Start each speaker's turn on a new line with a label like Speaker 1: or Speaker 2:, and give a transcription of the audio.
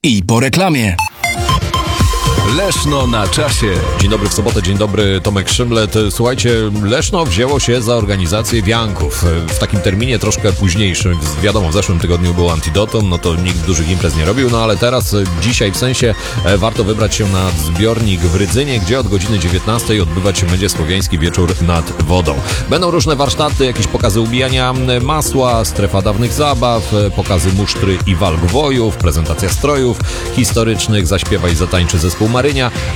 Speaker 1: I po reklamie.
Speaker 2: Leszno na czasie. Dzień dobry w sobotę, dzień dobry, Tomek Szymlet. Słuchajcie, Leszno wzięło się za organizację wianków w takim terminie troszkę późniejszym. Wiadomo, w zeszłym tygodniu był Antidotum, no to nikt dużych imprez nie robił, no ale teraz, dzisiaj w sensie, warto wybrać się na zbiornik w Rydzynie, gdzie od godziny 19 odbywać się będzie słowiański wieczór nad wodą. Będą różne warsztaty, jakieś pokazy ubijania masła, strefa dawnych zabaw, pokazy musztry i walk wojów, prezentacja strojów historycznych, zaśpiewa i zatańczy zespół Marynia,